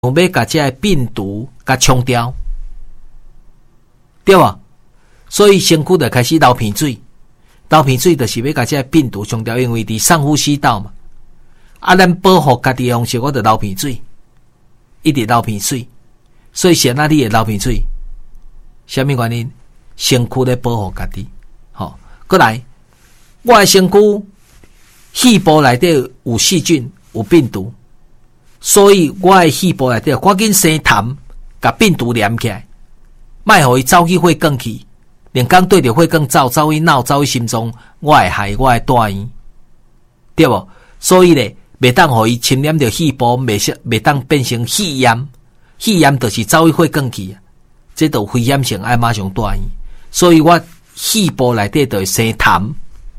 要甲这个病毒甲冲掉，对吧？所以身躯就开始流鼻水，流鼻水就是要甲这个病毒冲掉，因为伫上呼吸道嘛。咱保护家己的方式，我就流鼻水，一直流鼻水。所以谁那里会流鼻水？什么原因？身躯咧保护家己。好，过来，我的身躯细胞内底有细菌、有病毒。所以我的细胞内底赶紧生痰，甲病毒黏起来，莫互伊走去血管去，连刚对着血管走，走去脑，走去心脏，我会害我会大院，对无？所以咧，袂当互伊侵染着细胞，袂当变成肺炎，肺炎就是走去血管去，这都有危险性，爱马上大院。所以我细胞内底就会生痰，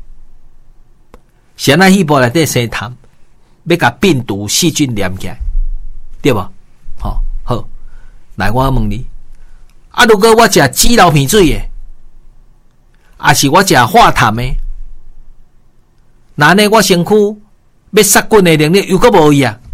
谁那细胞内底生痰？要甲病毒细菌黏起来，对吧？好，来我问你，如果我食鸡流鼻水的，还是我食化痰的，那呢我身躯要杀菌的能力又搁无伊啊？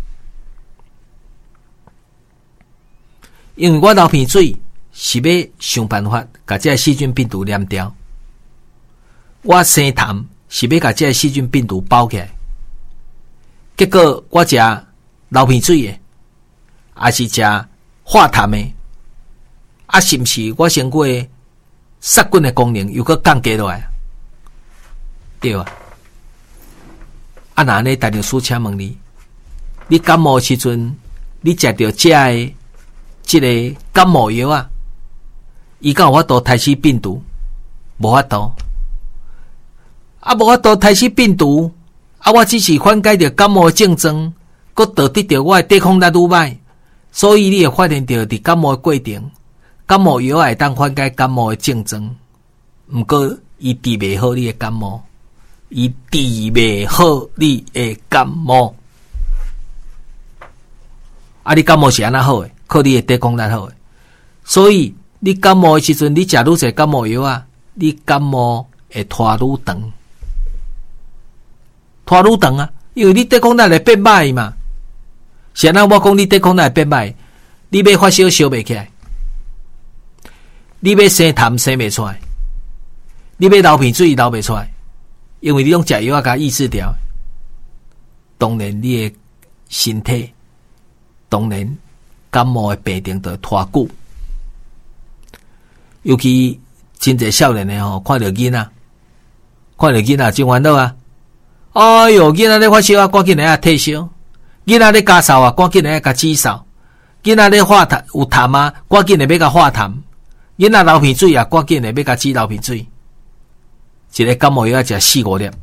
因为我流鼻水是要想办法甲这细菌病毒黏掉，我生痰是要甲这细菌病毒包起来。结果我食流鼻水的，还是食化痰的，是不是我身躯的杀菌的功能又搁降低落来？对吧？那呢，大律师请问你感冒的时阵，你食到这个感冒药啊，伊敢有法度杀死病毒？无法度，无法度杀死病毒。我只是缓解着感冒的症状，搁导致着我的抵抗力愈歹，所以你会发现着伫感冒的过程，感冒药会当缓解感冒的症状，毋过伊治袂好你的感冒，伊治袂好你的感冒。你感冒是安那好诶？靠你的抵抗力好诶。所以你感冒的时阵，你食愈侪感冒药啊，你感冒会拖愈长。拖愈长啊，因为你抵抗力会变歹嘛。现在我讲你抵抗力会变歹，你要发烧烧袂起来，你要生痰生袂出来，你要流鼻水流袂出来，因为你用食药甲抑制掉。当然你的身体，当然感冒的病症就会拖久。尤其真侪少年的看到囡仔真烦恼啊。哎哟，囡仔咧发烧啊，赶紧来退烧；囡仔咧咳嗽啊，赶紧来甲止嗽；囡仔咧化痰有痰啊，赶紧来要甲化痰；囡仔流鼻水啊，赶紧来要甲止流鼻水。一个感冒药要食4-5粒，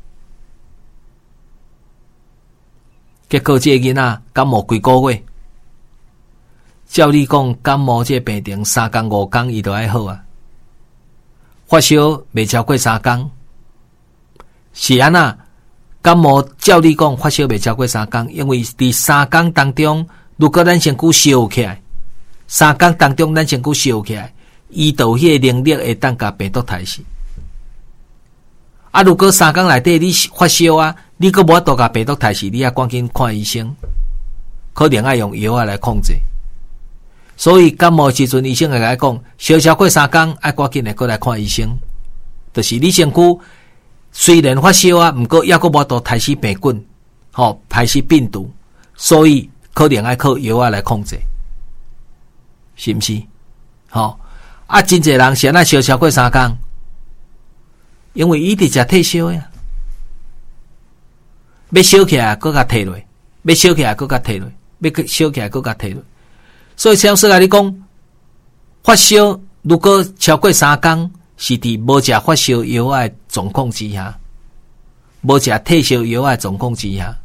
结果这个囡仔感冒几个月，照你讲感冒这个病症3天5天伊就爱好啊，发烧袂超过3天，是安那？感冒照你讲发烧袂超过3天，因为伫3天当中，如果咱身躯烧起来，3天当中咱身躯烧起来，伊就迄个能力会当甲病毒杀死。如果3天内底你发烧啊，你阁无法度甲病毒杀死，你也赶紧看医生，可能要用药来控制。所以感冒时阵，医生会甲讲，烧超过3天，爱赶紧来过来看医生，就是你身躯。虽然发烧啊，毋过抑阁无度杀死病菌，杀死病毒，所以可能要靠药来控制，是毋是？真侪人先烧超过3天，因为伊直食退烧呀，要烧起来搁甲退落，要烧起来搁甲退落，要烧起来搁甲退落。所以常说来你讲，发烧如果超过3天。是伫无食发烧药的状况之下，无食退烧药的状况之下，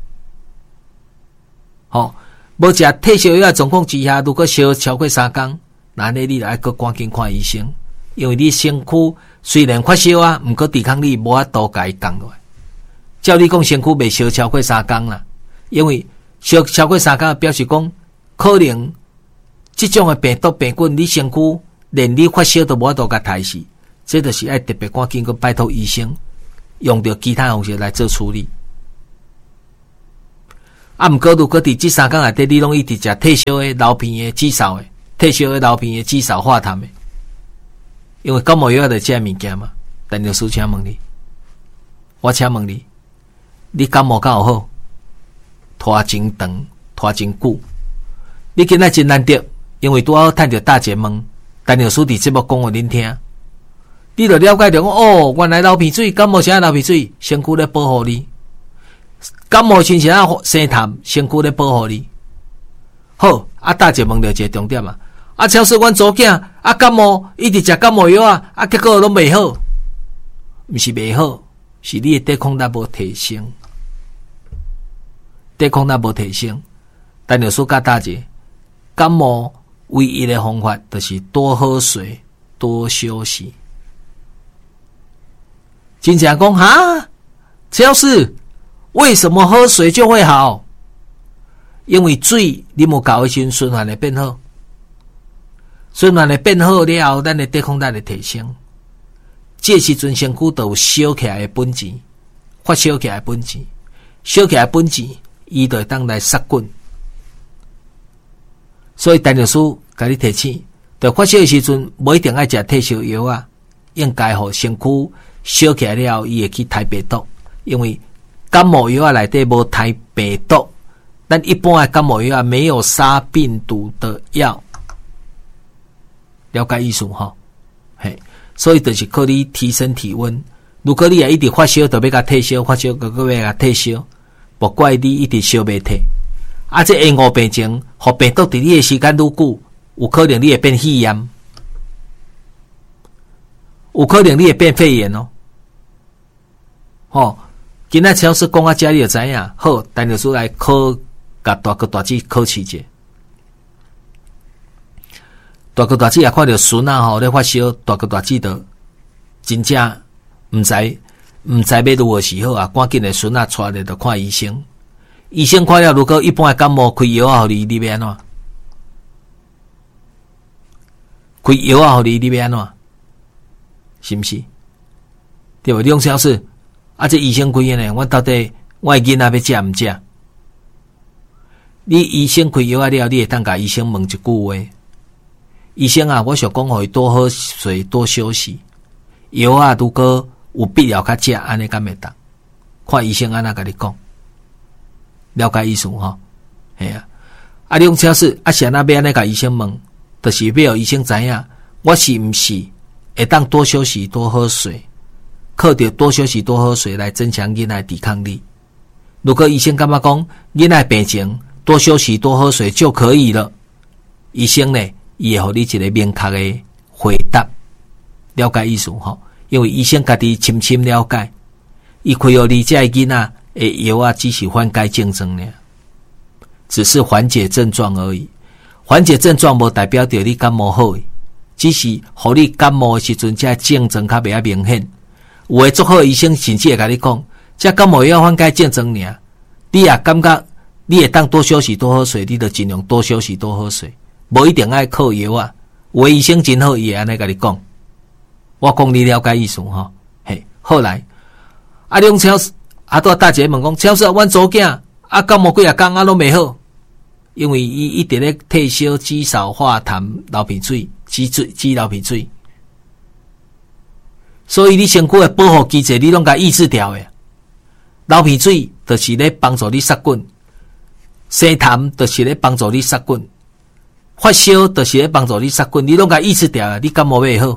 无食退烧药的状况之下，如果烧超过3天，那你就要搁赶紧看医生，因为你身躯虽然发烧啊，毋过抵抗力无法度甲伊降落来。照你讲，身躯袂烧超过3天啦，因为烧超过3天，表示讲可能这种的病毒病菌，你身躯连你发烧都无法度甲杀死。这就是要特别赶紧去拜托医生，用着其他方式来做处理。 啊，毋过如果伫即3工内底，你拢一直食退烧的、流鼻的、止嗽的、退烧的、流鼻的、止嗽化痰的，因为感冒药就这物件嘛。陈律师，请问你，我请问你，你感冒敢有好？拖真长，拖真久。你今仔真难得，因为拄好趁着大节问，陈律师伫节目讲互恁听，你就了解着讲哦，原来流鼻水、感冒是安流鼻水，身躯咧保护你。感冒亲像生痰，身躯咧保护你。好，大节问着一个重点啊！超市阮祖囝感冒一直食感冒药啊，结果拢袂好，毋是袂好，是你的抵抗力无提升，抵抗力无提升。但就说甲大姐，感冒唯一的方法就是多喝水，多休息。真正讲哈，超市为什么喝水就会好？因为水你无搞的时循环会变好，循环会变好了后，咱的抵抗力会提升。这时阵身躯就有烧起来的本钱，发烧起来的本钱，烧起来的本钱，伊就会当来杀菌。所以陈律师甲你提醒，在发烧的时阵，无一定爱食退烧药啊，应该互身躯烧起来了后，伊会去排病毒，因为感冒药内底无排病毒。但一般的感冒药没有杀病毒的药，了解意思吼？嘿，所以就是靠你提升体温。如果你也一直发烧，就要甲退烧，发烧个要甲退烧，莫怪你一直烧袂退。这延误病情，互病毒伫你的时间愈久，有可能你会变肺炎，有可能你会变肺炎哦。今仔超市讲啊，遮你就知影。好，陈律师来考。甲大哥大姐考试者，大哥大姐也看到孙啊咧发烧，大哥大姐就真正毋知要如何是好啊！赶紧的孙啊带咧就看医生，医生看了如果一般的感冒开药啊，互你要安怎？开药啊，互你要安怎？是毋是？对无？两小时这医生开的呢？我到底我的囡仔要食毋食？你医生开药了，你会当甲医生问一句话：医生啊，我想讲互伊多喝水，多休息。药如果有必要较食，安尼敢会当？看医生安怎甲你讲，了解意思吼？系啊，两超市是安那要安尼甲医生问，就是要互医生知影，我是毋是会当多休息、多喝水，靠着多休息、多喝水来增强囡仔抵抗力。如果医生感觉讲囡仔病情，多休息、多喝水就可以了。医生呢，伊会互你一个明确的回答，了解意思吼？因为医生家己深深了解，伊开互你这囡仔的药只是缓解症状呢，只是缓解症状而已。缓解症状无代表着你感冒好，只是互你感冒的时阵，这症状较袂明显。有的足好的医生甚至会甲你讲，这感冒药缓解症状呢，你也感觉。你会当多休息多喝水，你就尽量多休息多喝水，无一定爱靠药啊。有的医生真好，伊会安尼甲你讲，我讲你了解意思吼。嘿，后来两超市大姐问讲，超市阮祖囝感冒几啊工拢袂好，因为伊一直咧退烧、止嗽、化痰、流鼻水、止流鼻水，所以你身躯的保护机制你拢甲抑制掉诶。流鼻水就是咧帮助你杀菌。生痰就是咧帮助你杀菌，发烧就是咧帮助你杀菌，你拢甲抑制掉，你感冒会好。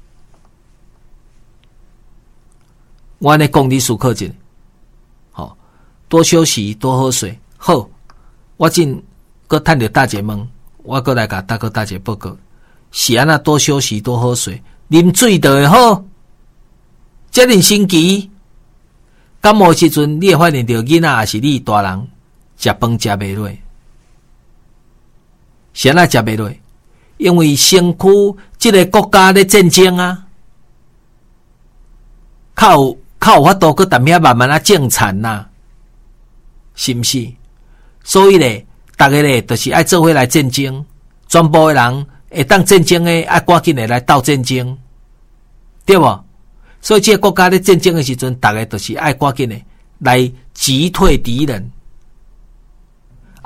我安尼讲你思考一下，好，多休息，多喝水。好，我真搁趁着大姐问，我搁来甲大哥大姐报告，是安那多休息，多喝水，啉水就会好。这阵星期感冒时阵，你会发现到囡仔也是你大人。食饭食袂落，是安怎食袂落？因为身躯这个国家咧战争啊，较有法度去淡遐慢慢啊种产呐，是毋是？所以咧，大家咧就是爱做伙来战争，全部的人会当战争的，爱赶紧的来斗战争，对无？所以这个国家咧战争的时阵，大家就是爱赶紧的来击退敌人。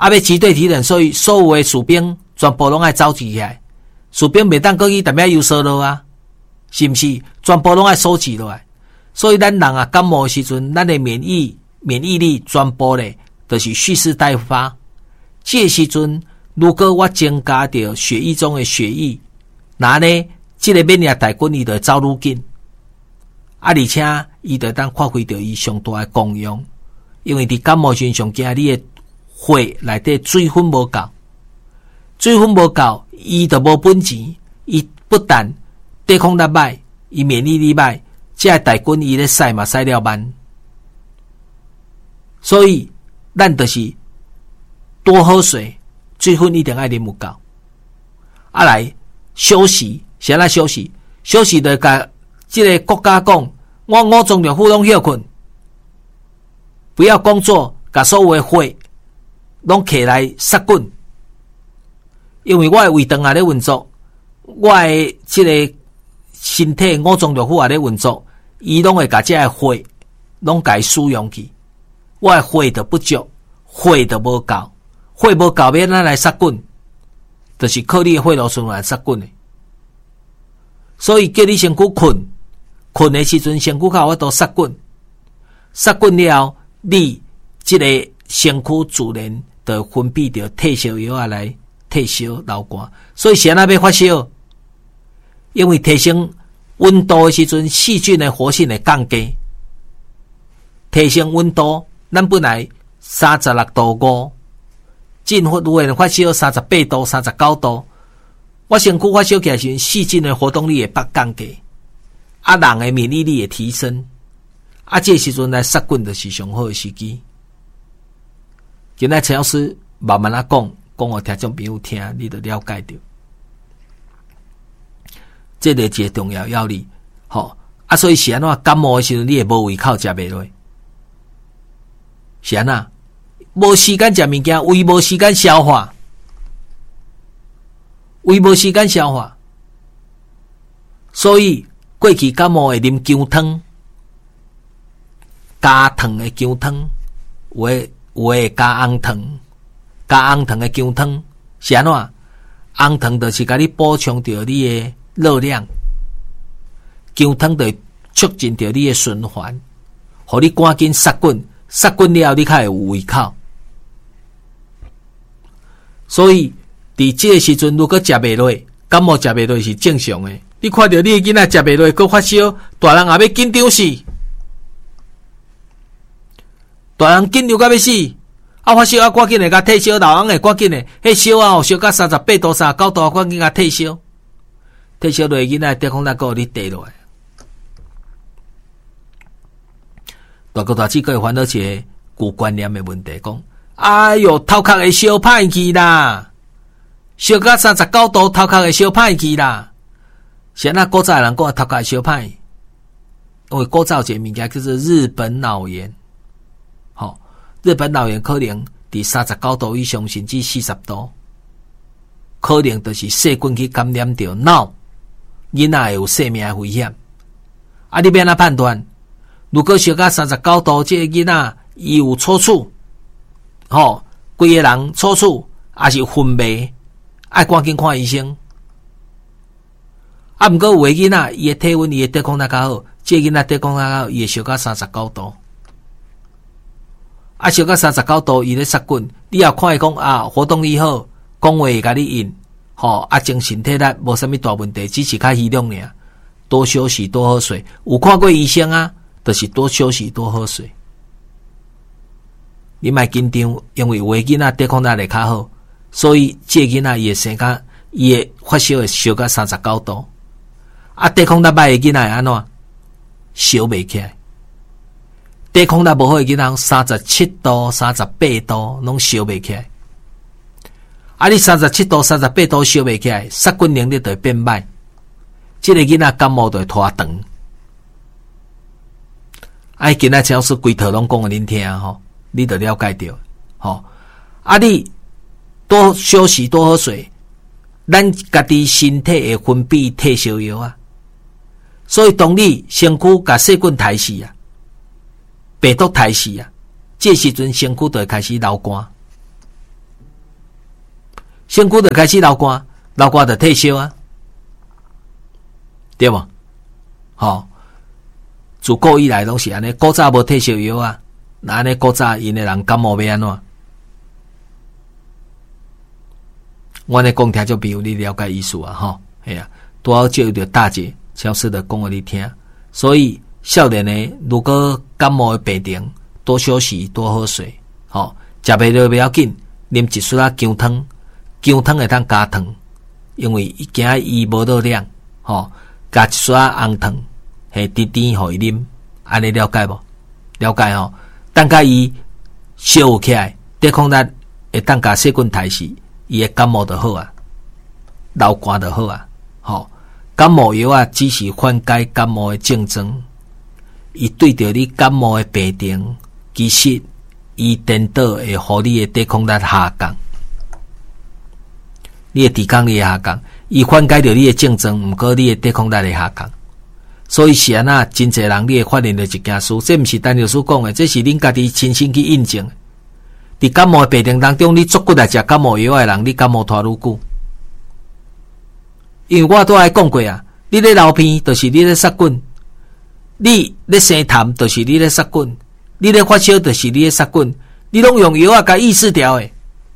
要集队体检，所以所有的士兵全部拢爱召集起来，士兵袂当过去踮遐游说咯啊，是毋是？全部拢爱收集落来。所以咱人啊感冒的时阵，咱的免疫力全部咧，就是蓄势待发。这时阵，如果我增加着血液中的血液，那呢，这个免疫大军伊就会走愈紧。而且伊就当发挥着伊上大的功用，因为伫感冒时上惊你的血内底水分无够，水分无够，伊就无本钱，伊不但抵抗力歹，伊免疫力歹，这大军伊咧使嘛使了慢。所以咱就是多喝水，水分一定爱啉有够。来休息，先来休息，休息就甲这个国家讲，我五脏六腑拢休困，不要工作，甲所有的血拢起来杀滚。因为我的胃肠也咧运作，我的这个身体五脏六腑也咧运作，伊拢会甲这个血拢甲伊使用去。我的血就不足，血就无够，血无够要咱来杀滚，就是靠你的血路循环来杀滚的。所以叫你身躯困的时阵，身躯较有法度杀滚，杀滚了后，你这个身躯自然就分泌着退烧药啊来退烧流汗。所以谁那要发烧？因为提升温度的时阵，细菌的活性会降低。提升温度，咱本来36.5度，进发有人发烧38度、39度，我身躯发烧起来时，细菌的活动力会降低，人的免疫力会提升，这时阵来杀菌就是上好的时机。今仔陈老师慢慢啊讲互听众朋友听，你就了解到，这个一个重要要理。所以是安怎感冒的时阵，你会无胃口食袂落。是安怎？无时间食物件，胃无时间消化，所以过去感冒会啉姜汤，加糖的姜汤，有的加红糖的姜汤，是安怎？红糖就是甲你补充着你的热量，姜汤就促进着你的循环，互你赶紧杀滚。杀滚了，你较会有胃口。所以伫这个时阵，如果食袂落，感冒食袂落是正常的。你看到你的囡仔食袂落，佮发烧，大人也要紧张死，大人紧张到要死。发烧赶紧来甲退烧，老人会赶紧的，迄烧烧到38度、39度，赶紧甲退烧。退烧落囡仔抵抗力佮有你低落来。大哥大姐个烦恼一个旧观念的问题，讲哎哟，头壳会烧歹去啦，烧到39度，头壳会烧歹去啦。现在古早的人讲头壳会烧歹，因为古早有一个物件叫做日本脑炎。日本脑炎可能伫39度以上，甚至40度，可能就是细菌去感染到脑，囡仔会有生命的危险。你要安怎判断？如果烧到39度，这个囡仔伊有抽搐，规个人抽搐，也是昏迷，爱赶紧看医生。毋过有个囡仔，伊的体温、伊的抵抗力较好，这个囡仔抵抗力较好，伊会烧到39度。烧到39度，伊咧杀菌，你也看伊讲活动力好，讲话会甲你应，精神体力无啥物大问题，只是较虚弱尔。多休息，多喝水。有看过医生啊？就是多休息，多喝水。你莫紧张，因为有的囡仔抵抗力会较好，所以这囡仔伊会生甲，伊会发烧会烧到39度。抵抗力歹的囡仔会安怎？烧袂起来。抵抗力无好的囡仔37度、38度拢烧袂起来。你37度、38度烧袂起来，杀菌能力就会变歹。这个囡仔感冒就会拖长。今仔陈老师规套拢讲互恁听你就了解到你多休息多喝水，咱家己身体会分泌退烧药啊。所以当你身躯甲细菌杀死啊，病毒杀死啊，这时阵身躯就会开始流汗。 身躯就开始流汗，流汗就退烧啊，对无？吼，自古以来拢是安尼，古早无退烧药啊，那安尼古早因的人感冒要安怎？我安尼讲听就比如你了解意思啊，吼，系啊，拄好借着大姐乔师的讲互你听。所以少年的如果感冒的病症，多休息，多喝水，吼，食袂落不要紧，啉一撮仔姜汤，姜汤会当加糖，因为惊伊无热量，吼，加一撮仔红糖，系甜甜互伊啉，安尼了解无？了解吼，等甲伊烧有起来，抵抗力会当甲细菌杀死，伊的感冒就好啊，流汗就好啊，吼。感冒药啊，只是缓解感冒的症状，伊对着你感冒的病症，其实伊颠倒会互你的抵抗力下降，你的抵抗力下降，伊缓解着你的症状，毋过你的抵抗力会下降。所以是安那，真侪人你会发现到一件事，这毋是陈老师讲的，这是恁家己亲身去印证。伫感冒的病症当中，你足骨来食感冒药的人，你感冒拖愈久。因为我都爱讲过啊，你咧流鼻，就是你咧杀菌；你咧生痰，就是你咧杀菌；你咧发烧，就是你咧杀菌。你拢用药啊，甲抑制掉诶，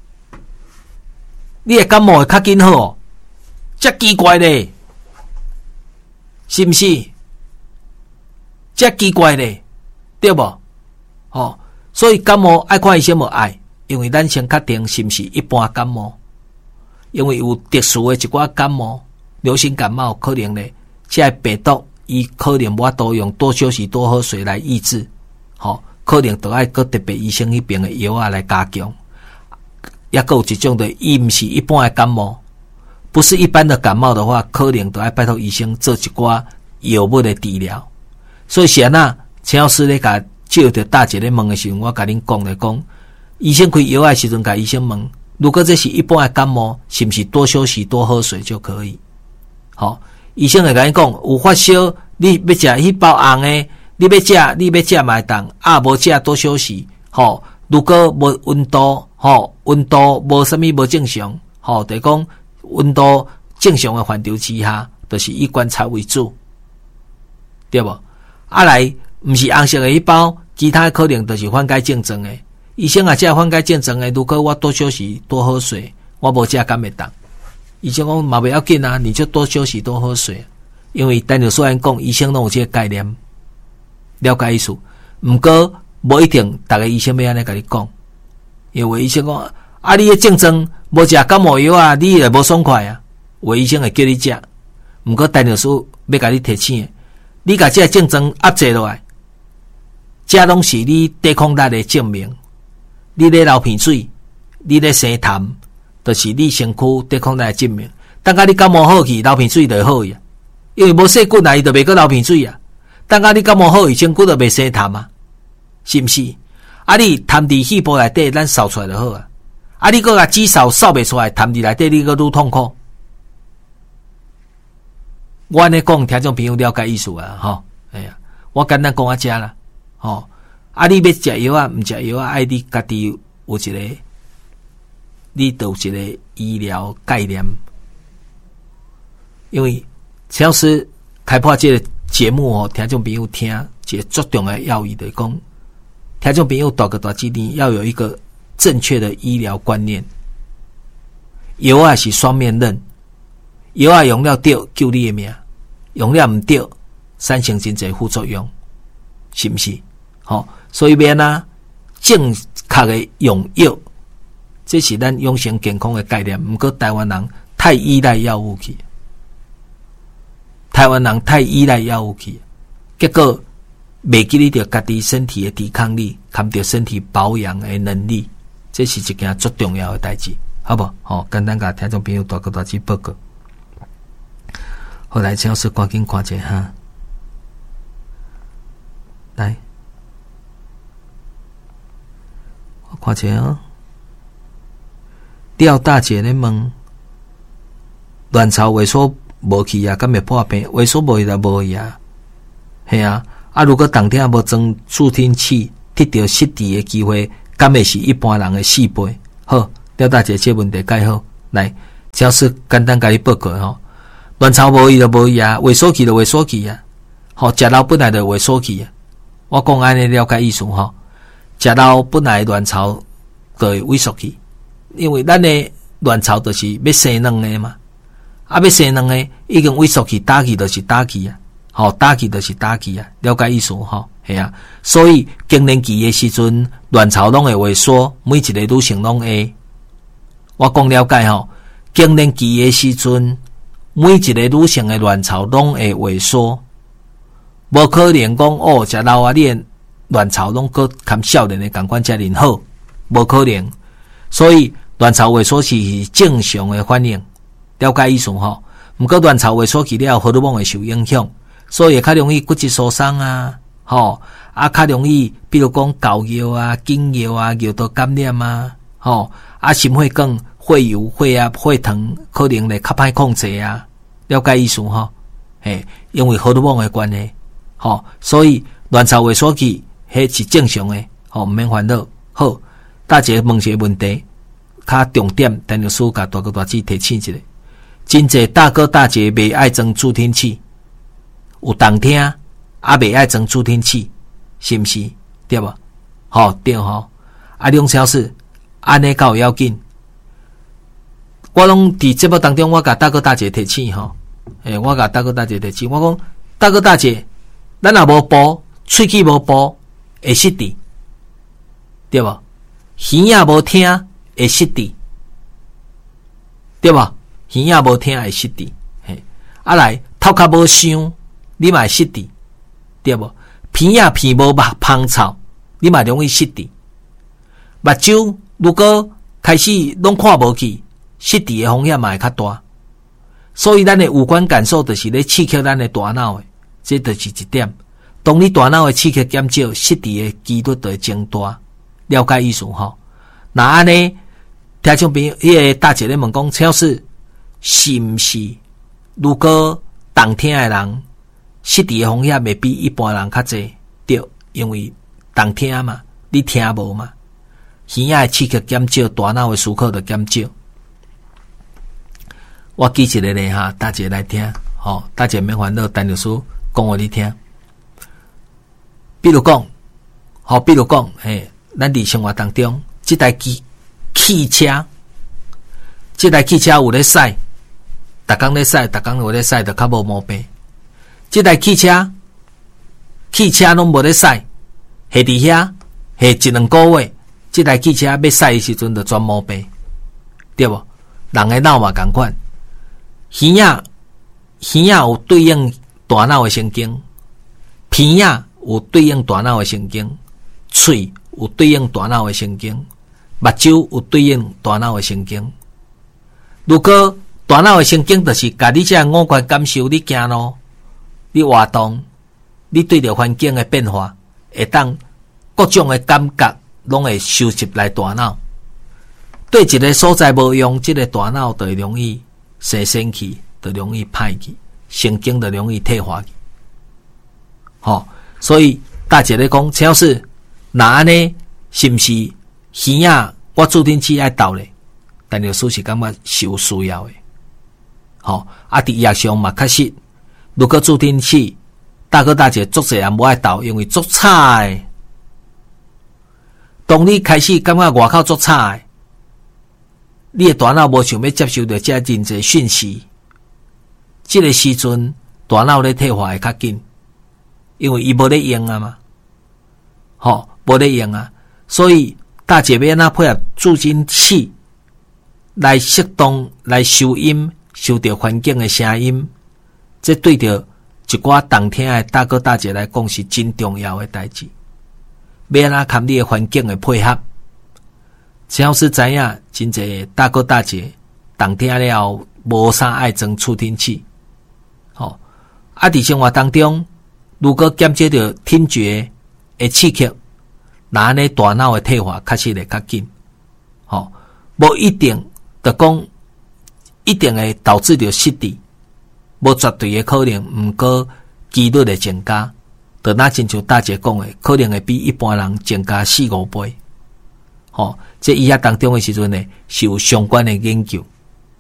你的感冒会较紧好哦。遮奇怪咧，是毋是？遮奇怪咧，对无？哦，所以感冒爱看医生无爱，因为咱先确定是毋是一般感冒，因为有特殊的一寡感冒。流行感冒可能咧，这病毒伊可能我都用多休息、多喝水来抑制，吼，可能都爱个特别医生迄边的药啊来加强。也有一种的，伊毋是一般的感冒，不是一般的感冒的话，可能都爱拜托医生做一寡药物的治疗。所以是安那，陈老师咧甲借着大姐咧问的时候，我甲恁讲来讲，医生开药的时阵，甲医生问，如果这是一般的感冒，是毋是多休息、多喝水就可以？好，医生会甲你讲，有发烧，你要食迄包红的，你要食嘛会当，无食多休息。吼，如果无温度，温度无啥物无正常，就是讲温度正常的范畴之下，就是以观察为主，对无？来，毋是红色的迄包，其他可能就是缓解症状的。医生食缓解症状的，如果我多休息、多喝水，我无食敢会当。医生讲嘛不要紧啊，你就多休息多喝水，因为单就虽然讲医生都有这个概念，了解意思，毋过无一定逐个医生要安尼甲你讲，因为医生讲啊，你的症状无食感冒药啊，你也无爽快啊，有医生会叫你食，毋过单就说要甲你提醒，你甲这个症状压制落来，这拢是你抵抗力的证明，你咧流鼻水，你咧生痰。就是你身躯抵抗力的证明。等下你感冒好去，流鼻水就会好去，因为无细菌啊，伊就袂阁流鼻水啊。等下你感冒好去，身躯就袂生痰啊，是毋是？你痰伫细胞内底，咱扫出来就好啊。你阁甲止扫袂出来，痰伫内底，你阁愈痛苦。我安尼讲，听众朋友了解意思啊，吼，哎呀，我简单讲遮啦，吼。你要食药啊，毋食药啊，爱你家己有一个。你都有一个医疗概念，因为陈老师开播这个节目听众朋友听一个最重要的要义，就是讲，听众朋友大个大几年要有一个正确的医疗观念。药是双面刃，药用了对救你的命，用了唔对，产生真侪副作用，是不是？所以免正确的用药。这是咱养生健康的概念，毋过台湾人太依赖药物去，结果袂记哩着家己身体的抵抗力，含着身体保养的能力，这是一件最重要的代志，好不？简单甲听众朋友大个大字报告。后来陈老师赶紧看一下，来，我看一下哦。廖大姐咧问，卵巢萎缩无去啊，敢会破病？萎缩无去就无去啊，系啊。如果当天无装助听器，得到失智的机会，敢会是一般人的4倍？好，廖大姐这问题解好， 来，只要是简单甲你报告吼，卵巢无伊就无伊啊，萎缩期就萎缩期啊，吼，食老本来就萎缩期啊。我讲安尼了解意思吼，食老本来卵巢就会萎缩期，因为咱的卵巢就是要生卵的嘛，啊，要生卵的已经萎缩期，打去就是打去啊，吼，打去就是打去啊，了解意思吼，系啊，所以更年期的时阵，卵巢拢会萎缩，每一个女性拢会。我讲了解吼，更年期的时阵，每一个女性的卵巢拢会萎缩，无可能讲哦，食老啊，你的卵巢拢搁含少年的感官遮尔好，无可能。所以卵巢萎缩期是正常的反应，了解意思吼。毋过卵巢萎缩期了，荷尔蒙会受影响，所以会较容易骨质疏松啊，吼啊，较容易，比如讲高尿啊、经尿啊、尿道感染啊，吼。啊，心血管、血油、血压、血糖可能会较歹控制啊，了解意思吼？嘿，因为荷尔蒙的关系，吼，所以卵巢萎缩期迄是正常的，吼，毋免烦恼。好，大姐问一个问题，较重点，陈律师甲大哥大姐提醒一下：真侪大哥大姐袂爱装助听器，有动听，啊袂爱装助听器，是毋是？对无？吼，对吼。啊，两小时。安尼较有要紧，我拢伫节目当中，我甲大哥大姐提醒吼，我甲大哥大姐提醒，我讲大哥大姐，咱若无补，喙齿无补，会失智，对无？耳仔无听会失智，对无？耳仔无听会失智，嘿，啊来头壳无想，你嘛会失智，对无？鼻仔鼻无芳草，你嘛容易失智，目睭。如果开始拢看无去，失智的风险嘛会较大。所以咱的五官感受就是咧刺激咱的大脑的，这就是一点。当你大脑的刺激减少，失智的几率就会增大。了解意思吼？那安尼，听众朋友，迄个大姐咧问讲，超市是毋是？如果动听的人，失智的风险会比一般人较济？对，因为动听嘛，你听无嘛。耳仔的刺激减少，大脑的思考就减少。我记一个咧哈，大姐来听，吼，大姐免烦恼，陈律师讲互你听。比如讲，吼，比如讲，嘿，咱伫生活当中，这台汽车，这台汽车有咧驶，逐工咧驶，逐工有咧驶，就较无毛病。这台汽车拢无咧驶，下伫遐，下一两个月。这台汽车要驶的时阵就全毛病，对无？人的脑嘛同款，耳仔有对应大脑的神经，鼻仔有对应大脑的神经，喙有对应大脑的神经，目睭有对应大脑的神经。如果大脑的神经就是甲你这五官感受，你行路，你活动，你对着环境的变化，会当各种的感觉。拢会收集来大脑，对一个所在无用，这个大脑就会容易生生气，就容易歹去，神经就容易退化去。吼，所以大姐咧讲，陈老师，那安尼是毋是耳仔我助听器爱斗咧？但律师是感觉是有需要的。吼，啊，伫药上嘛确实，如果助听器大哥大姐足侪人无爱斗，因为足差的。当你开始感觉外口足差的，你的大脑无想要接受到这真侪讯息，这个时阵大脑咧退化会较紧，因为伊无咧用啊嘛，吼，无咧用啊，所以大姐要安怎配合助听器来适当来收音，收到环境的声音，这对着一寡动听的大哥大姐来讲是真重要的代志。要安怎看你的环境的配合，陈老师知影真侪大哥大姐动听了后无啥爱装助听器，吼，啊，伫生活当中如果减少着听觉的刺激，那安尼大脑的退化确实会较紧，吼，无一定就讲一定会导致着失智，无绝对的可能，毋过几率会增加。就那亲像大姐讲的，可能会比一般人增加4-5倍。吼，这医学当中的时阵呢，是有相关的研究。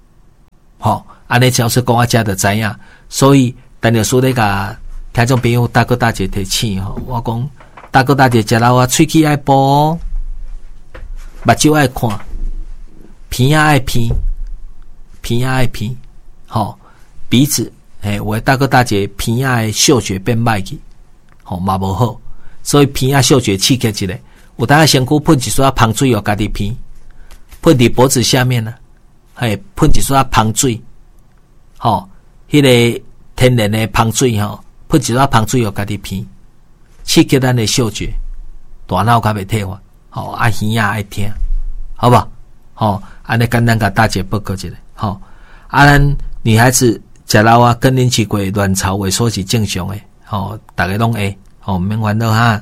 安尼只是讲我遮就知影，所以陈老师咧甲听众朋友大哥大姐提醒我讲大哥大姐食老啊，喙齿爱补，目睭爱看，鼻仔爱鼻，鼻仔爱鼻，鼻子，我大哥大姐鼻仔的嗅觉变歹去，嘛无好，所以鼻仔嗅觉刺激一下，有当身躯喷一撮香水哦，家己鼻，喷伫脖子下面呢，喷一撮香水，迄个天然的香水喷一撮香水哦，家己鼻，刺激咱的嗅觉，大脑较袂退化，耳仔爱听，好不好？安尼简单甲大姐报告一下，咱女孩子食老啊，更年期过卵巢萎缩是正常的，大家拢会，免烦恼哈。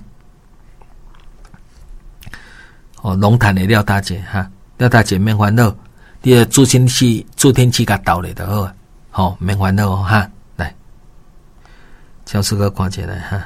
龙潭的廖大姐哈，廖大姐免烦恼，你的助天气甲倒咧就好，免烦恼哈。来，教师哥看起来哈。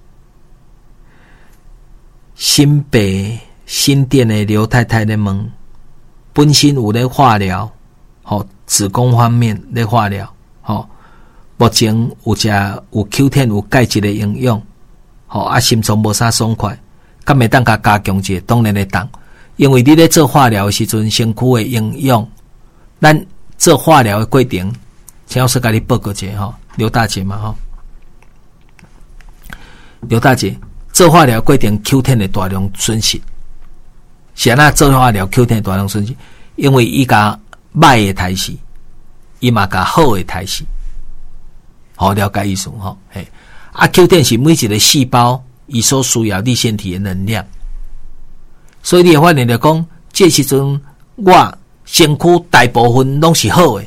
新北新店的刘太太咧问，本身有咧化疗，子宫方面咧化疗，目前有Q10有钙质的营养，心脏无啥爽快，敢会当甲加强者？当然会当，因为你咧做化疗的时阵，身躯的营养，咱做化疗的过程，请老师甲你报告一下刘大姐嘛刘大姐做化疗过程 Q10 的大量损失，是安那做化疗 Q10 的大量损失，因为伊甲歹的抬死，伊嘛甲好的抬死，了解意思Q10 是每一个细胞伊所需要粒线体的能量，所以你会发现着讲，这时阵我身躯大部分拢是好的，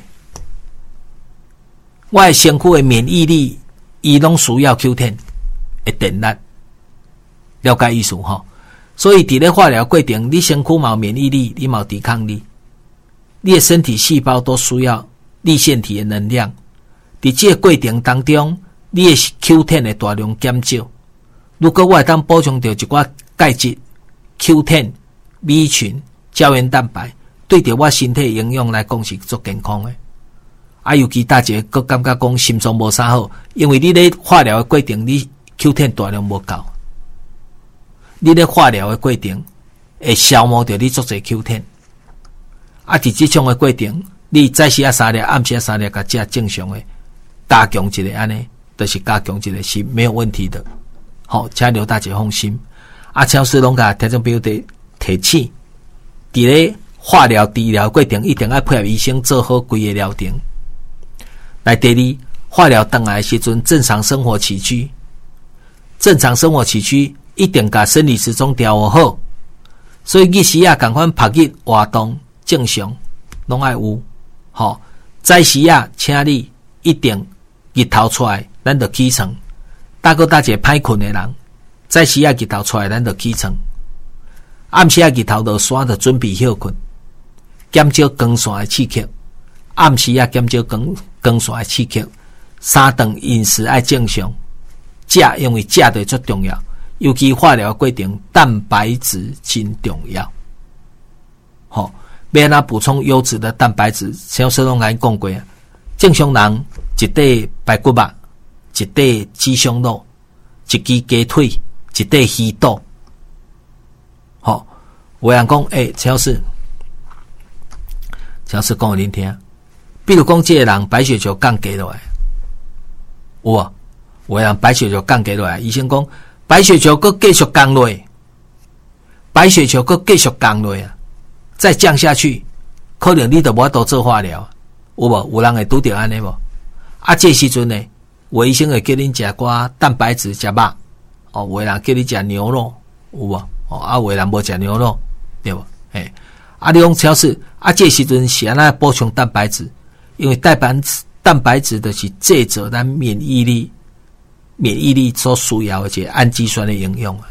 我的身躯的免疫力伊拢需要 Q10 的电力，了解意思所以伫咧化疗过程，你身躯嘛有免疫力，你嘛有抵抗力，你的身体细胞都需要粒线体的能量。伫这个过程当中，你的 Q10 的大量减少。如果我会当补充到一寡钙质、Q10、B 群、胶原蛋白，对着我身体营养来讲是足健康的。尤其大姐佫感觉讲心脏无啥好，因为你咧化疗的过程，你 Q10 大量无够，你咧化疗的过程会消磨掉你足侪 Q10。伫这种的过程，你早时啊3粒，暗时啊3粒，甲食正常的。加强一个安尼，就是加强一个是没有问题的。请刘大姐放心。超市拢甲听众朋友提醒，伫咧化疗治疗过程一定要配合医生做好规个疗程。来第二，化疗回来的时阵，正常生活起居，一定甲生理时钟调好。所以日时啊，赶快拍日活动正常，拢爱有。早时啊，请你一定。日头出来，咱就起床。大哥大姐歹困的人，早时啊日头出来，咱就起床。暗时啊日头落山，就准备休困，减少光线的刺激。暗时啊减少光线的刺激。三顿饮食爱正常，食因为食对最重要，尤其化疗过程，蛋白质真重要。要安怎补充优质的蛋白质？像说拢甲你讲过啊，正常人。一块排骨肉，一块鸡胸肉，一支鸡腿，一块鱼肚。有人讲，陈老师讲互恁听，比如讲，这个人白血球降低落来，有啊，有人白血球降低落来，医生讲白血球佫继续降落，白血球佫继续降落啊，再降下去，可能你就无法度做化疗，有无？有人会拄着安尼无？这时阵呢，有医生会叫恁食寡蛋白质，食肉。有的人叫你食牛肉，有无？有的人无食牛肉，对无？你讲超市，这时阵是安那补充蛋白质，因为蛋白质就是制造咱免疫力所需要的一个氨基酸的营养啊。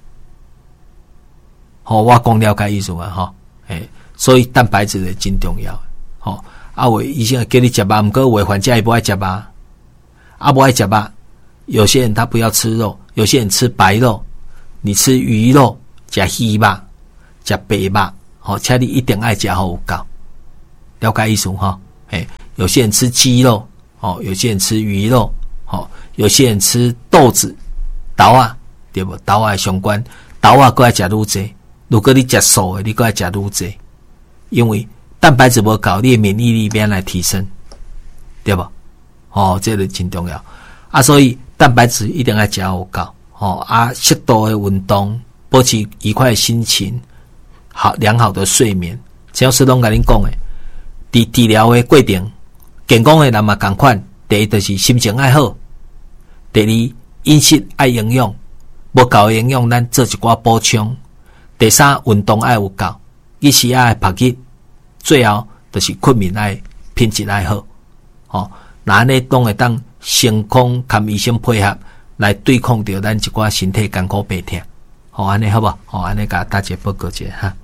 我讲了解意思啊，所以蛋白质是真重要的。有医生叫你吃肉，不过有的患者也不爱吃肉，不爱吃肉。有些人他不要吃肉，有些人吃白肉，你吃鱼肉、吃鱼肉、吃白肉，请你一定爱吃好有够，了解意思有些人吃鸡肉，有些人吃鱼肉，有些人吃豆子、豆啊，对不？豆啊相关，豆啊搁爱食愈侪。如果你食素的，你搁爱食愈侪，因为蛋白质无够，你的免疫力变来提升，对不？这个真重要啊！所以蛋白质一定要食有够，适度的运动，保持愉快的心情，良好的睡眠。陈老师拢甲恁讲的，伫治疗的过程，健康的人嘛同款。第一就是心情爱好，第二饮食爱营养，无够的营养咱做一寡补充。第三运动爱有够，日时爱晒日，最后就是睡眠爱品质爱好。那安尼拢会当成功跟医生配合来对抗着咱一寡身体艰苦病痛。安尼好不好？安尼甲大家报告一下哈。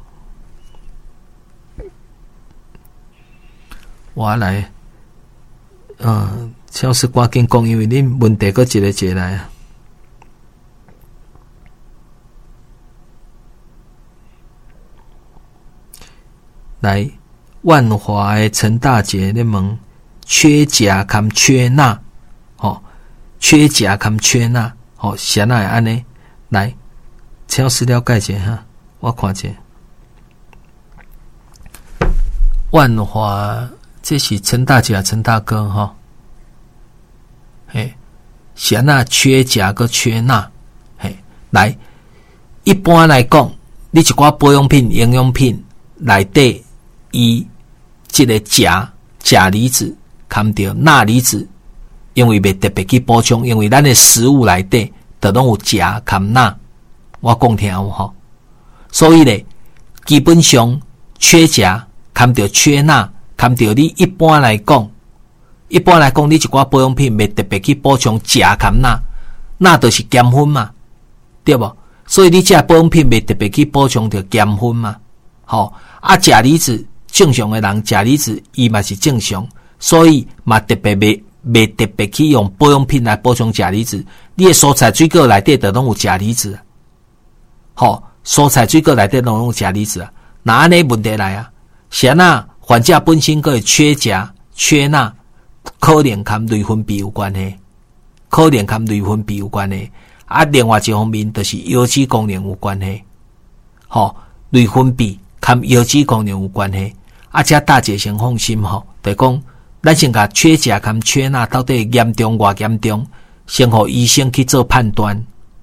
我来，超市赶紧讲，因为恁问题搁一个一个来啊。来，万华的陈大姐咧问，缺钾含缺钠，缺钾含缺钠，啥会安尼？来，超市了解者哈，我看者。万华，这是陈大姐陈大哥啥那缺钾跟缺钠，来，一般来讲，你一寡保养品、营养品内底，伊这个钾离子含着钠离子，因为袂特别去补充，因为咱的食物内底都拢有钾含钠，我讲听有所以咧，基本上缺钾含着缺钠，含着你一般来讲，你一寡保养品袂特别去补充钾含钠，钠就是碱分嘛，对不？所以你这保养品袂特别去补充着碱分嘛，钾离子正常的人，钾离子伊嘛是正常，所以嘛特别袂特别去用保养品来补充钾离子。你的蔬菜水果内底都拢有钾离子，蔬菜水果内底拢有钾离子啊。那安尼问题来啊，啥那患者本身个缺钾、缺钠，可能跟内分泌有关系，另外一方面就是腰子功能有关系，内分泌跟腰子功能有关系。这大姐先放心就讲咱先甲缺钾跟缺钠到底严重偌严重，先互医生去做判断，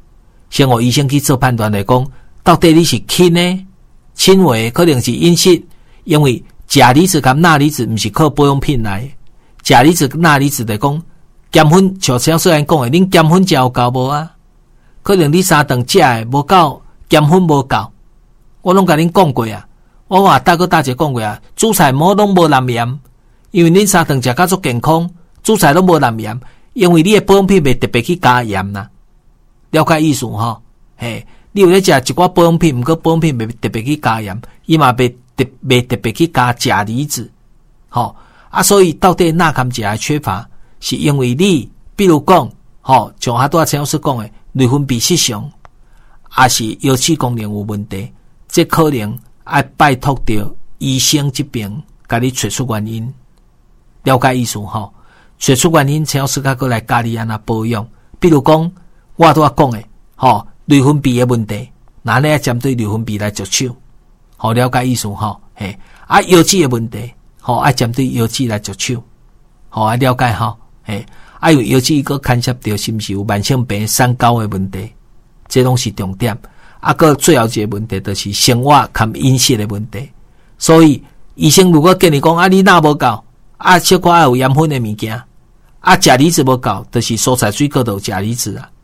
来讲到底你是轻呢、轻微，可能是饮食，因为钾离子跟钠离子不是靠保养品来，钾离子、钠离子来讲，碱分像小虽然讲的，恁碱分食有够无啊？可能你3顿食的无够，碱分无够，我拢甲恁讲过啊。我话大哥大姐讲过啊，煮菜拢无蓝盐，因为恁3顿食较足健康，煮菜拢无蓝盐，因为你的保养品袂特别去加盐啦，了解意思你有咧食一寡保养品，毋过保养品袂特别去加盐，伊嘛袂特别去加钾离子，所以到底钠含钾的缺乏，是因为你，比如讲，像拄仔陈老师讲的，内分泌失常，也是腰子功能有问题，这可能要拜托着医生这边，甲你找出原因，了解意思找出原因，陈老师再来教你安怎保养。比如讲，我拄仔讲的，内分泌的问题，那你要针对内分泌来着手，了解意思腰子的问题，要针对腰子来着手，了解因为腰子个牵涉到是毋是有慢性病、三高的问题，这拢是重点。个最后一个问题就是生活跟饮食的问题。所以医生如果跟你讲你钠无够，小可爱有盐分的物件，钾离子无够，就是蔬菜水果都有钾离子啊，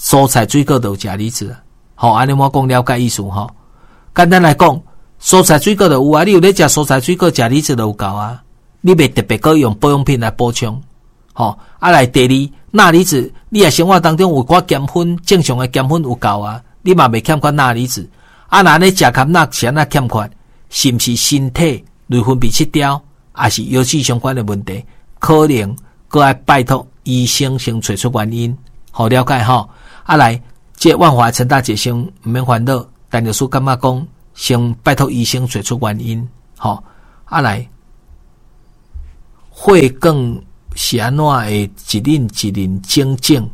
安尼我讲了解意思简单来讲，蔬菜水果就有啊，你有咧食蔬菜水果，钾离子就有够啊，你袂特别搁用保养品来补充。来第二，钠离子，你生活当中有寡碱分，正常的碱分有够啊，你嘛袂欠缺钠离子。那你钾含钠是安怎欠缺？是毋是身体内分泌失调，还是腰子相关的问题？可能搁要拜托医生先找出原因，了解来，这万华陈大姐先毋免烦恼，但就是感觉讲，先拜托医生找出原因，来。 血管是安怎会一輪一輪整整？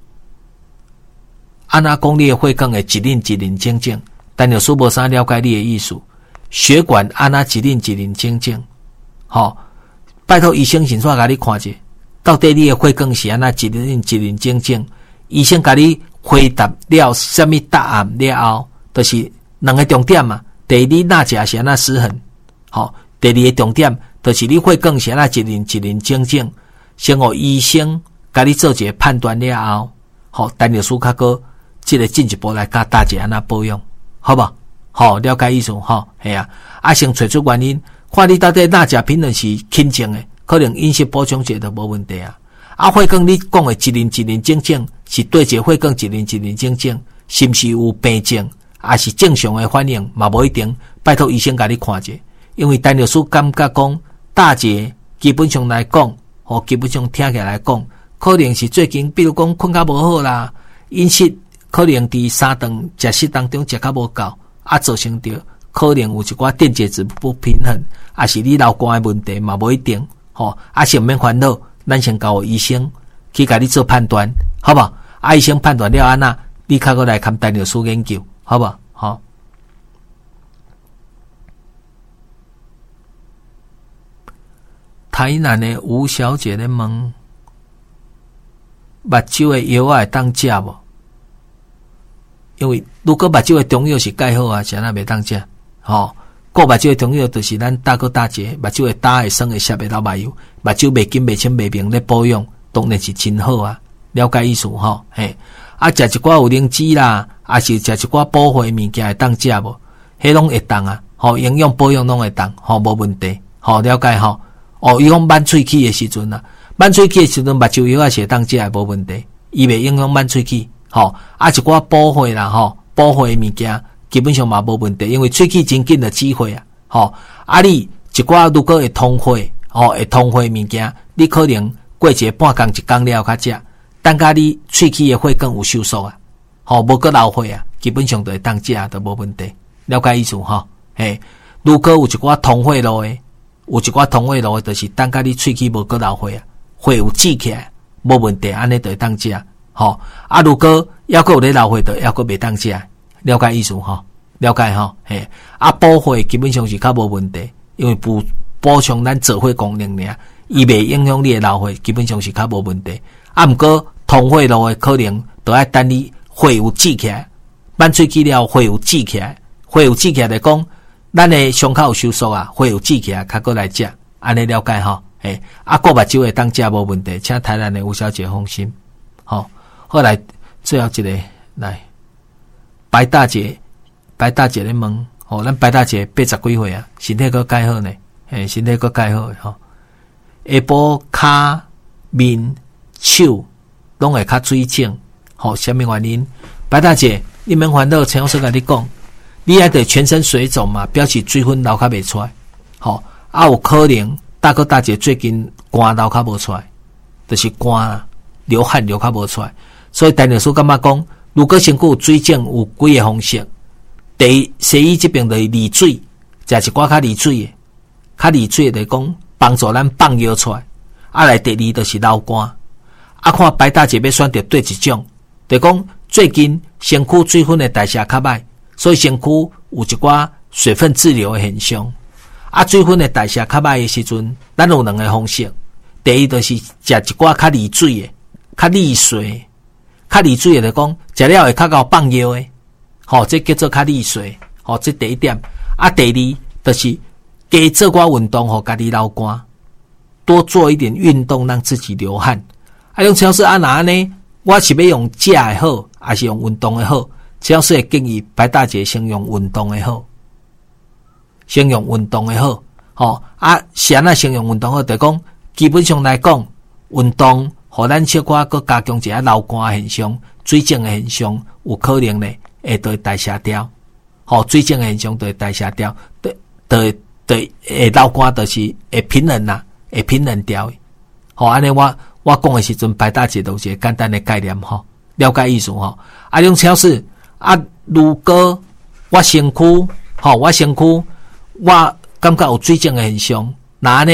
安怎講你的血管會一輪一輪整整？但有師無啥了解你的意思。血管安怎一輪一輪整整？拜託醫生先煞甲你看者，到底你的血管是安怎一輪一輪整整？醫生甲你回答了什麼答案了後，就是兩個重點嘛。第一，你哪只是安怎失衡？第二個重點就是你血管是安怎一輪一輪整整。先互醫生甲你做一個判斷了後，陳律師較個即個進一步來教大家安怎保養，好無？了解意思係啊。先找出原因，看你到底哪只品類是輕症的，可能飲食補充者都無問題啊。血管你講的一輪一輪整整，是對一個血管一輪一輪整整，是毋是有病症，還是正常的反應，嘛無一定。拜託醫生甲你看者，因為陳律師感覺講大姐基本上來講。基本上聽起來講，可能是最近，比如講困較無好啦，飲食可能佇三頓食食當中食較無夠，造成着可能有一寡電解質不平衡，還是你流汗的問題嘛無一定，先免煩惱，咱先交醫生去甲你做判斷，好無？醫生判斷了安那，你較過來看陳律師研究，好無？台南的吳小姐咧問，目睭的藥會當食無？因為如果目睭的中藥是介好啊，是安那袂當食。個目睭的中藥就是咱大哥大姐，目睭會打會酸會澀會流目油，目睭袂緊袂清袂明咧保養，當然是真好啊。了解意思嘿。食一寡有靈芝啦，還是食一寡補血物件會當食無？迄攏會當啊。營養保養攏會當，無問題。了解伊講滿喙齒的時陣啊，滿喙齒的時陣，目睭藥是會當食無問題，伊袂影響滿喙齒。一寡補血啦，補血的物件基本上嘛無問題，因為喙齒真緊就止血啊。你一寡如果會通血，會通血物件，你可能過一個半工一工了較食，等甲你喙齒的血管有收縮啊，無個流血啊，基本上就會當食都無問題。了解意思嘿，如果有一寡通血路的。有一寡通血路的，就是等甲你喙齒無個流血啊，血有止起來，無問題，安尼就會當食。如果還閣有咧流血的，還閣袂當食。了解意思了解嘿。補血基本上是較無問題，因為補充咱造血功能爾，伊袂影響你的流血，基本上是較無問題。毋過通血路的可能都要等你血有止起來，滿喙齒了血有止起來，血有止起來來講。咱的傷口有收縮啊，血有止起來，較過來食，安尼了解個目睭會當食無問題，請台南的吳小姐放心。後來最後一個來白大姐咧問，咱白大姐80幾歲啊，身體閣介好呢，身體閣介好下晡骹面手攏會較水腫，什麼原因？白大姐，你免煩惱，請我先甲你講。你還得全身水腫嘛，表示水分流較袂出來。有可能大哥大姐最近汗流較無出來，就是汗流汗流較無出來。所以陳律師感覺講，如果身軀有水腫，有幾個方式。第一，西醫這邊就是利水，食一寡較利水的，較利水的就是講幫助咱放尿出來。來第二就是流汗。看白大姐要選擇對一種，就是講最近身軀水分的代謝較歹。所以身軀有一寡水分滯留的現象，水分的代謝較歹的時陣，咱有兩個方式。第一就是食一寡較利水的、較利水、較利水的，就講食了會較夠放尿的，這叫做較利水。這第一點。第二就是加做寡運動，互家己流汗，多做一點運動，讓自己流汗。用超市哪呢？我是要用食的好，還是用運動的好？只要是會建議白大姐先用運動的好，先用運動的好。是安那先用運動好，就講基本上來講，運動互咱小可閣加強一下流汗現象、水腫的現象，有可能呢會對代謝掉。水腫的現象對代謝掉，對流汗就是會平衡啦，會平衡掉。安尼我講的時陣，白大姐都是一個簡單的概念了解意思用超市。如果我身軀我感覺有水腫的現象，那呢，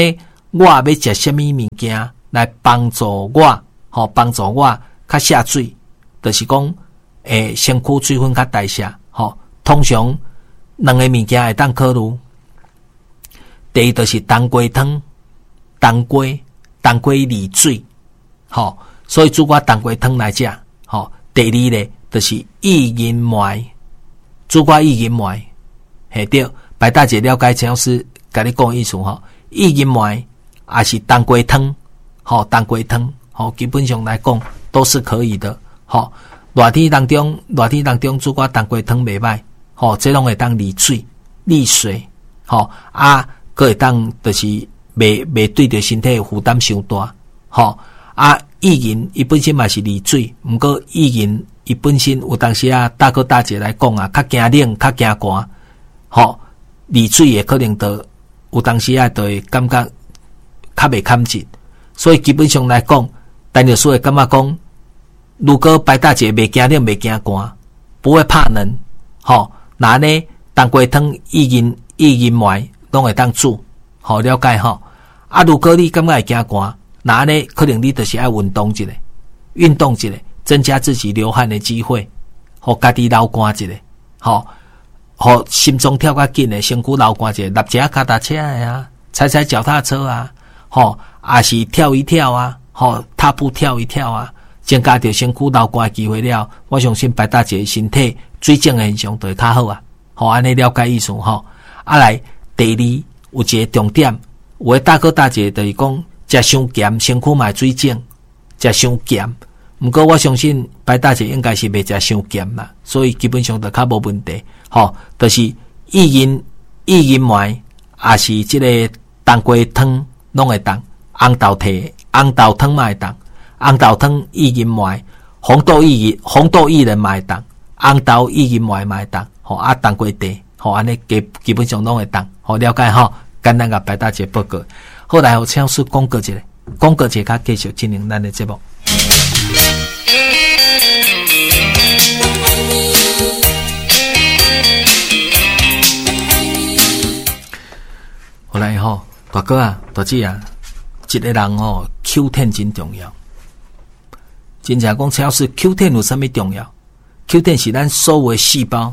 我要食什么物件来帮助我，帮助我较下水，就是讲，身躯水分较代谢，通常两个物件会当考虑。第一就是冬瓜汤，冬瓜利水，所以煮我冬瓜汤来食，第二咧就是薏仁糜，煮我薏仁糜，系对。白大姐了解陈老师甲你讲意思薏仁糜也是冬瓜汤，冬瓜汤，基本上来讲都是可以的，热天当中煮我冬瓜汤袂歹，这拢会当利水，佫会当就是袂对着身体负担伤大，薏仁伊本身嘛是利水，毋过薏仁伊本身有当时大哥大姐来讲较惊冷较惊寒，利水也可能就有当时就会感觉较袂堪进，所以基本上来讲，陈老师会感觉讲，如果白大姐袂惊冷袂惊寒，不会怕冷，那呢冬瓜汤薏仁糜拢会当煮，了解如果你感觉会惊寒，那呢可能你就是要运动一下，增加自己流汗的机会，互家己流汗一下，互心脏跳较紧的，身躯流汗一下，搭一下脚踏车啊，踩脚踏车啊，也是跳一跳啊，踏步跳一跳啊，增加着身躯流汗的机会了，我相信白大姐身体水肿的现象就会较好啊，安尼了解意思来第二有一个重点，有的大哥大姐就是讲食伤咸，身躯嘛水肿，食伤咸。毋过我相信白大姐应该是袂食伤咸啦，所以基本上就较无问题。就是薏仁糜，也是即个冬瓜汤拢会当，红豆汤嘛会当，红豆汤薏仁糜，红豆薏仁嘛会当，红豆薏仁糜嘛会当，冬瓜茶，安尼基本上拢会当，了解简单甲白大姐报告。后来我请老师讲过一个，甲继续进行咱的节目。后来大哥大姐一个人Q10真重要。真正讲陈老师 Q10 有啥物重要 ？Q10 是咱所有的细胞，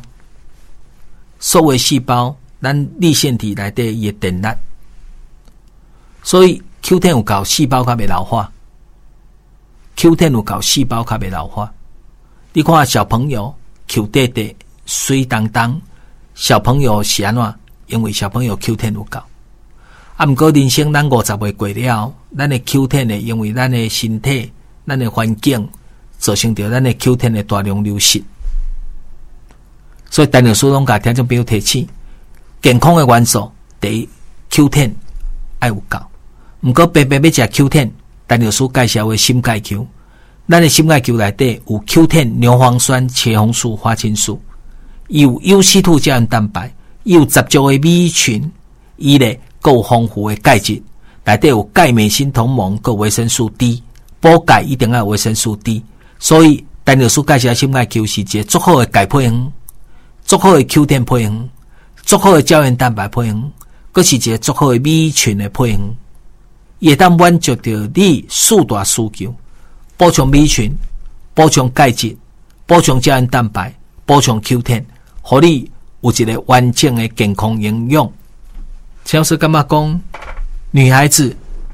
咱粒线体内底伊的电力。所以 Q10 有够细胞较袂老化 ，Q10 有够细胞较袂老化。你看小朋友 Q 弟弟水当当，小朋友是安怎？因为小朋友 Q10 有够。毋过人生咱50岁过了，咱的 Q10 呢，因为咱的身体、咱的环境，造成着咱的 Q10 的大量流失。所以陈老师拢甲听众朋友提醒，健康的元素，第一 Q10 爱有够。毋过白要食 Q10， 陈老师介绍的心钙球，咱的心钙球内底有 Q10、牛磺酸、茄红素、花青素，伊有 UC2 胶原蛋白，伊有10足的米群，伊咧够丰富的钙质，内底有钙镁锌同盟，够维生素 D， 补钙一定要有维生素 D， 所以陈老师介绍心钙球是一个足好的钙配方，足好的 Q10 配方，足好的胶原蛋白配方，佫是一个足好的米群的配方。伊会当满足着你4大需求：补充米群、补充钙质、补充胶原蛋白、补充 Q10， 互你有一个完整的健康营养。陈老师感觉讲，女孩子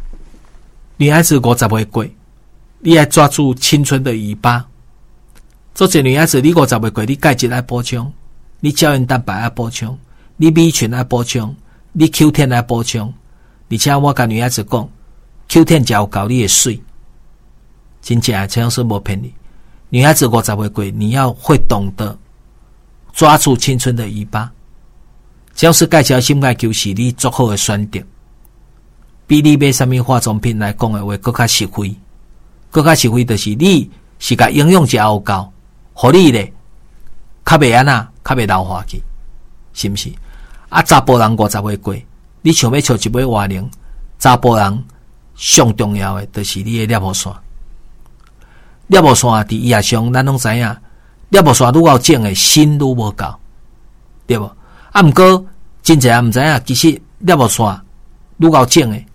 50岁过，你要抓住青春的尾巴。做一女孩子，你50岁过，你钙质要补充，你胶原蛋白要补充，你米群要补充，你 Q10 要补充。而且我甲女孩子讲 ，Q10 才有够你的水，真正陈老师无骗你。女孩子50岁过，你要会懂得抓住青春的尾巴。陈老师介绍心钙球是你足好的选择，比你买什么化妆品来讲的话，更较实惠。更较实惠就是你是甲营养才有够，互你咧较袂安那，较袂老化去，是毋是？查甫人50岁过。你想要找一尾活灵，查甫人上重要的就是你的尿线。尿线伫医学上，咱拢知影，尿线愈有种的，锌愈无够，对无？毋过真侪人毋知影，其实尿线愈有种的，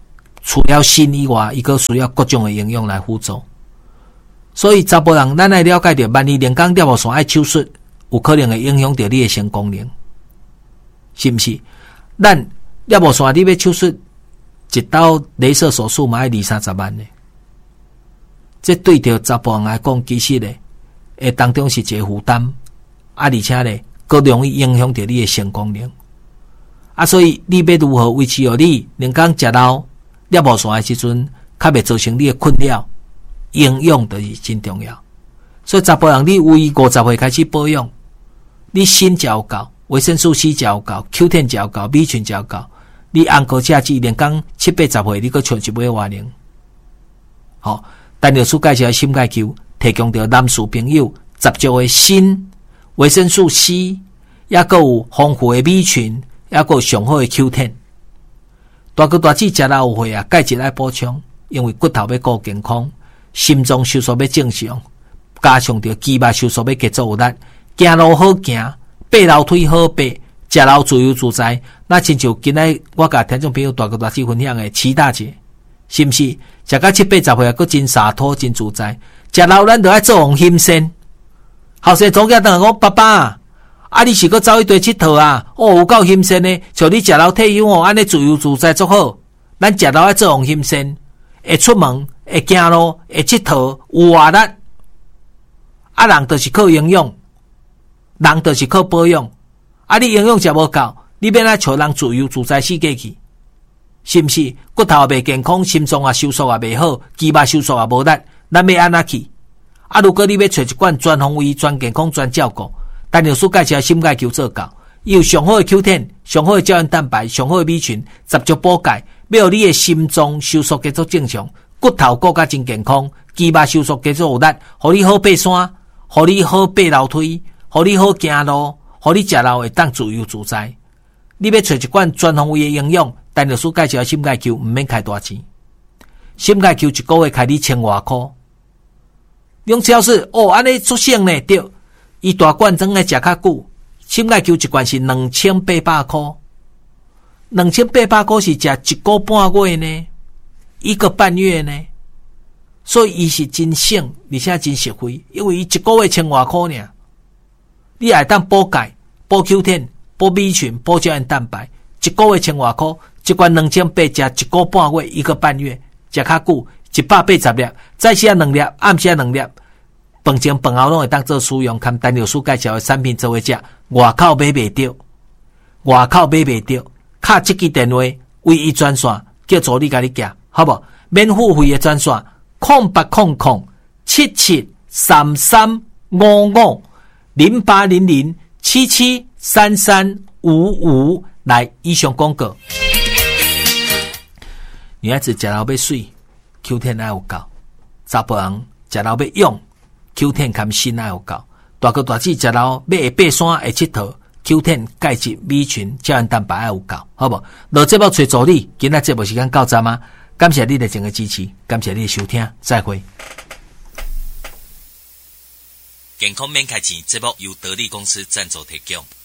除了锌以外，伊个需要各种的营养来辅助。所以查甫人咱来了解到，万一连讲尿线爱手术，有可能会影响到你的性功能，是不是？咱尿线你要手术，一刀雷射手术嘛要20-30万呢。这对着查甫人来讲，其实呢，当中是一个负担，而且呢，更容易影响到你的性功能。所以你要如何维持你连讲食到尿线的时阵，较袂造成你的困扰？营养就是真重要。所以查甫人你为50岁开始保养，你锌食有够，维生素 C 食有够，Q10 食有够，B 群食有够，你按个价值连讲70-80岁，你搁穿一尾外龄。好，陈老师介绍的心钙球，提供到男士朋友十足的锌、维生素 C， 也搁有丰富的 B 群，也搁有上好的 Q10。大哥大姐食了有岁啊，钙质爱补充，因为骨头要顾健康，心脏收缩要正常，加上着肌肉收缩要加做有力，行路好行，爬楼梯好爬，食了自由自在。那亲像今仔我甲听众朋友大哥大姐分享的7大节，是不是？食到70-80岁还真洒脱真自在。食了咱就爱做王心先，后生祖囝当讲爸爸啊，你是搁走一堆佚佗啊？有够心先呢，像你食了退休安尼自由自在足好。咱食了爱做王心先，会出门，会行路，会佚佗，有活力。人就是靠营养，人就是靠保养。你营养食无够，你免来找人自由自在世界去，是不是？骨头也袂健康，心脏也收缩也袂好，肌肉收缩也无力，咱要安怎去？如果你要找一罐专方位、专健康、专照顾，陈老师介绍心钙球做到，伊有上好的 Q10、上好的胶原蛋白、上好的 B 群，十足补钙，要有你的心脏收缩加做正常，骨头骨甲真健康，肌肉收缩加做有力，互你好爬山，互你好爬楼梯，互你好行路，互你食了会当自由自在。你要找一罐专方位的营养，陈老师介绍心钙球毋免开大钱，心钙球一个月开你1000多块。用超市安尼出省呢？对，伊大罐装来食较久，心钙球一罐是2800块，2800块是食1个半月呢，1个半月呢，所以伊是真省，而且真实惠，因为伊一个月1000多块呢。你还当补钙、补 Q10、补 B 群、补胶原蛋白，一个月1000多块，一罐2800食1个半月、1个半月，食较久，180粒，早时2粒，暗时2粒，饭前饭后拢会当做使用，看陈老师介绍的产品做伙食，外口买袂到，卡这支电话唯一专线，叫助理甲你寄，好不？免付费的专线：0800-7733550800-773355。来，以上广告。女孩子食了要水 ，Q10 爱有够；查甫人食了要用 ，Q10 含锌爱有够；大哥大姐食了要会爬山会佚佗 ，Q10 钙质 B 群胶原蛋白爱有够，好不？落节目找助理，今仔节目时间到站啊！感谢你的整个支持，感谢你的收听，再会。 健康免开钱，节目由得力公司赞助提供。